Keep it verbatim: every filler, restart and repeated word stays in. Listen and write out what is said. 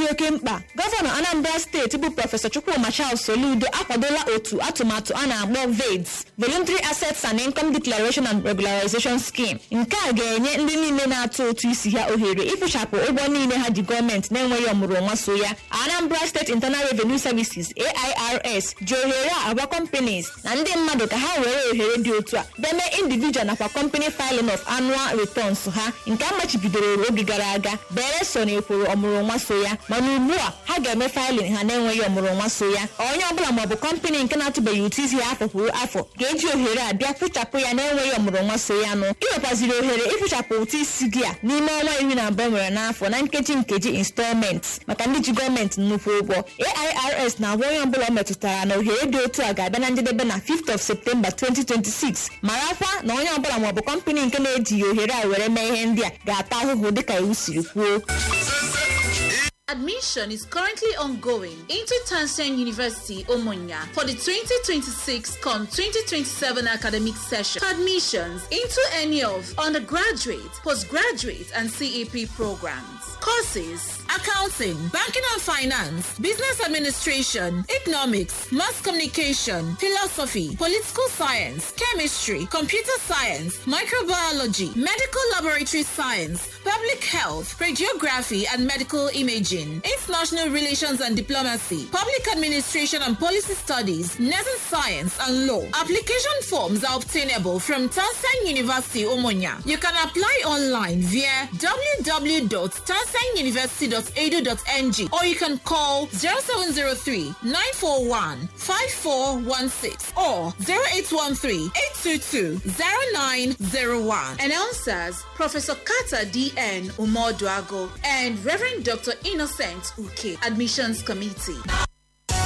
oke mkpa. Gọvanọ Anambra steeti bụ Prọfesọ Chukwuma Charles Soludo akwadola otu atụmatụ a na-akpọ V A D S Voluntary Assets and Income Declaration and Regularization Scheme. Nke a ga-enye ndị niile na-atụ ụtụ isi ha ohere ịkwụchapụ ụgwọ niile ha ji gọọmenti na-enweghị ọmụrụnwa so ya. Anambra State Internal Revenue Services A I R S ji ohere a agwa companies na ndị mmadụ ka ha were ohere dị otu a deme individual nakwa company filing of annual returns ha nke a machibidoro oge gara aga bere so na ekworo ọmụrụnwa so ya, mana ugbu a ha ga-eme filing ha na-enweghị ọmụrụnwa so ya. Onye ọbụla maọbụ company nke na-atụbeghị ụtụ isi ya afọ kwuru afọ ga-eji ohere a bịa kwụchapụ ya na-enweghị ọmụrụnwa so ya nụ. Ị nwekwaziri ohere ịkwụchapụ ụtụ isi gị a n'ime ọnwa iri na abụọ nwere n'afọ na nkeji nkeji installments maka ndị ji gọọmenti nnukwu ụgwọ. A I R S na-agwa onye ọbụla metụtara na ohere dị otu a ga-abịa na njedebe na fifth of September twenty twenty-six. Marakwa na onye ọbụla maọbụ company nke na-ejighị ohere a were mee ihe ndị a ga-ata ahụhụ dịka iwu siri kwuo. Admission is currently ongoing into Tansen University, Omonia for the twenty twenty-six to twenty twenty-seven academic session. Admissions into any of undergraduate, postgraduate, and C A P programs. Courses: accounting, banking and finance, business administration, economics, mass communication, philosophy, political science, chemistry, computer science, microbiology, medical laboratory science, public health, radiography and medical imaging, international relations and diplomacy, public administration and policy studies, nursing science and law. Application forms are obtainable from Tansen University, Omonia. You can apply online via w w w dot tansen university dot e d u dot n g or you can call zero seven zero three, nine four one, five four one six or zero eight one three, eight two two, zero nine zero one. Announcers Professor Kata D N Umoduago and Reverend Doctor Innocent Uke, Admissions Committee.